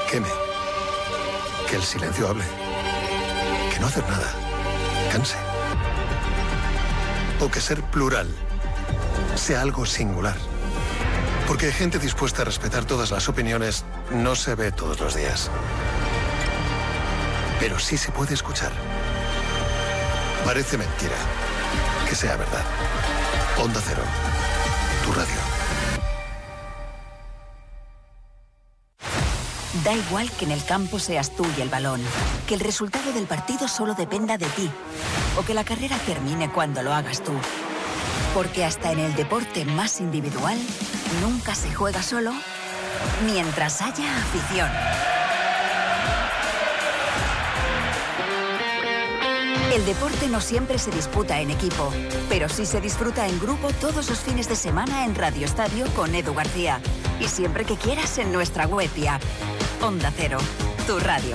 Queme. Que el silencio hable. Que no hacer nada canse. O que ser plural sea algo singular. Porque gente dispuesta a respetar todas las opiniones no se ve todos los días. Pero sí se puede escuchar. Parece mentira que sea verdad. Onda Cero, tu radio. Da igual que en el campo seas tú y el balón, que el resultado del partido solo dependa de ti, o que la carrera termine cuando lo hagas tú. Porque hasta en el deporte más individual, nunca se juega solo mientras haya afición. El deporte no siempre se disputa en equipo, pero sí se disfruta en grupo todos los fines de semana en Radio Estadio con Edu García. Y siempre que quieras en nuestra web y app. Onda Cero, tu radio.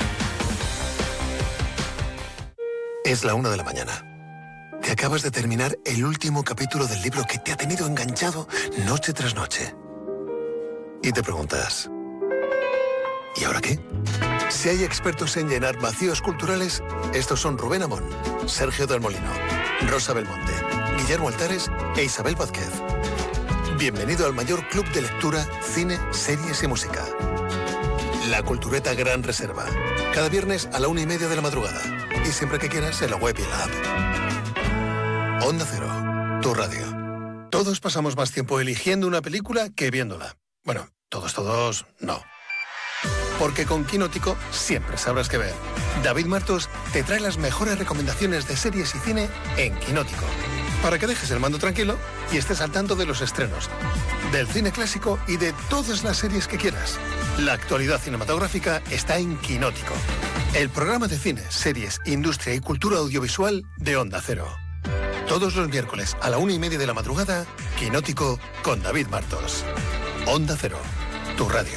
Es la 1 de la mañana. Te acabas de terminar el último capítulo del libro que te ha tenido enganchado noche tras noche. Y te preguntas, ¿y ahora qué? Si hay expertos en llenar vacíos culturales, estos son Rubén Amón, Sergio del Molino, Rosa Belmonte, Guillermo Altares e Isabel Vázquez. Bienvenido al mayor club de lectura, cine, series y música. La Cultureta Gran Reserva. Cada viernes a la 1:30 de la madrugada. Y siempre que quieras en la web y la app. Onda Cero, tu radio. Todos pasamos más tiempo eligiendo una película que viéndola. Bueno, todos, no. Porque con Quinótico siempre sabrás qué ver. David Martos te trae las mejores recomendaciones de series y cine en Quinótico. Para que dejes el mando tranquilo y estés al tanto de los estrenos, del cine clásico y de todas las series que quieras. La actualidad cinematográfica está en Quinótico. El programa de cine, series, industria y cultura audiovisual de Onda Cero. Todos los miércoles a la 1:30 de la madrugada, Quinótico con David Martos. Onda Cero, tu radio.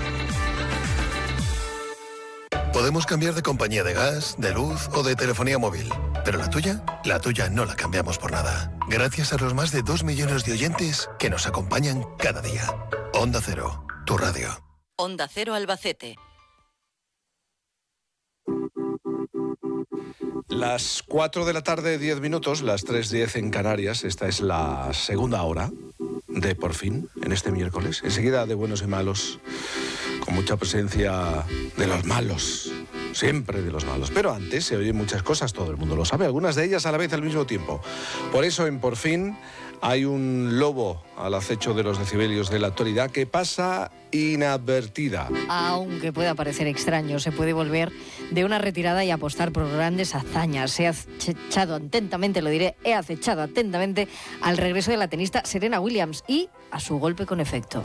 Podemos cambiar de compañía de gas, de luz o de telefonía móvil. Pero la tuya no la cambiamos por nada. Gracias a los más de 2 millones de oyentes que nos acompañan cada día. Onda Cero, tu radio. Onda Cero Albacete. Las 4 de la tarde, 10 minutos, las 3:10 en Canarias. Esta es la segunda hora de Por Fin, en este miércoles. Enseguida de buenos y malos, con mucha presencia de los malos, siempre de los malos. Pero antes se oyen muchas cosas, todo el mundo lo sabe, algunas de ellas a la vez al mismo tiempo. Por eso en Por Fin hay un lobo al acecho de los decibelios de la actualidad que pasa inadvertida. Aunque pueda parecer extraño, se puede volver de una retirada y apostar por grandes hazañas. He acechado atentamente, lo diré, he acechado atentamente al regreso de la tenista Serena Williams y a su golpe con efecto.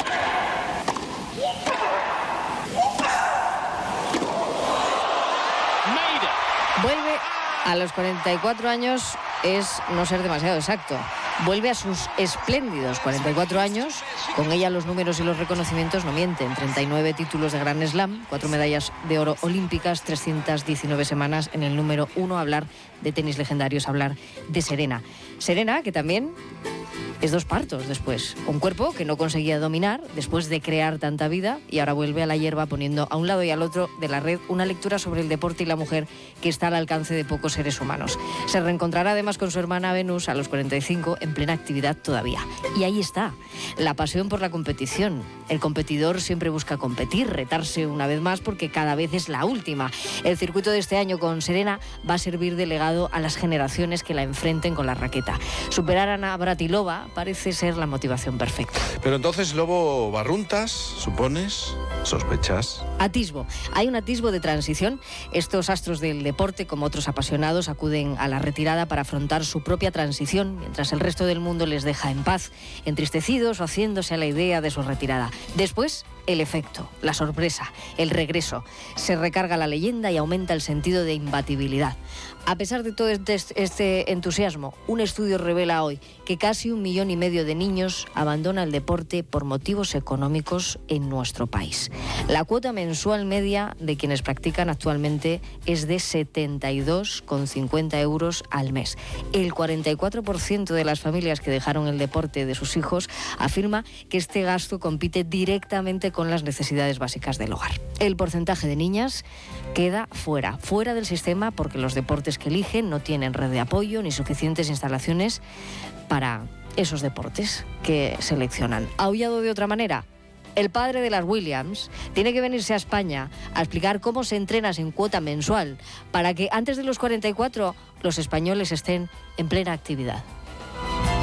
Vuelve a los 44 años, es no ser demasiado exacto. Vuelve a sus espléndidos 44 años. Con ella los números y los reconocimientos no mienten. 39 títulos de Grand Slam, 4 medallas de oro olímpicas, 319 semanas en el número 1. Hablar de tenis legendarios, hablar de Serena. Serena, que también es 2 partos después. Un cuerpo que no conseguía dominar después de crear tanta vida y ahora vuelve a la hierba poniendo a un lado y al otro de la red una lectura sobre el deporte y la mujer que está al alcance de pocos seres humanos. Se reencontrará además con su hermana Venus a los 45 en plena actividad todavía. Y ahí está, la pasión por la competición. El competidor siempre busca competir, retarse una vez más porque cada vez es la última. El circuito de este año con Serena va a servir de legado a las generaciones que la enfrenten con la raqueta. Superar a Navratilova parece ser la motivación perfecta. Pero entonces, Lobo, barruntas, supones, sospechas. Atisbo. Hay un atisbo de transición. Estos astros del deporte, como otros apasionados, acuden a la retirada para afrontar su propia transición, mientras el resto del mundo les deja en paz, entristecidos o haciéndose a la idea de su retirada. Después, el efecto, la sorpresa, el regreso. Se recarga la leyenda y aumenta el sentido de imbatibilidad. A pesar de todo este entusiasmo, un estudio revela hoy que casi 1,5 millones de niños abandonan el deporte por motivos económicos en nuestro país. La cuota mensual media de quienes practican actualmente es de 72,50 euros al mes. El 44% de las familias que dejaron el deporte de sus hijos afirma que este gasto compite directamente con con las necesidades básicas del hogar. El porcentaje de niñas queda fuera del sistema porque los deportes que eligen no tienen red de apoyo ni suficientes instalaciones para esos deportes que seleccionan. ¿Aullado de otra manera? El padre de las Williams tiene que venirse a España a explicar cómo se entrena sin cuota mensual para que antes de los 44 los españoles estén en plena actividad.